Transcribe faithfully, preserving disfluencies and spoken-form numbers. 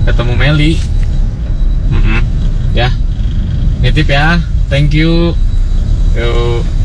ketemu Meli. Mm-mm. Ya, nitip ya, thank you. Yuk.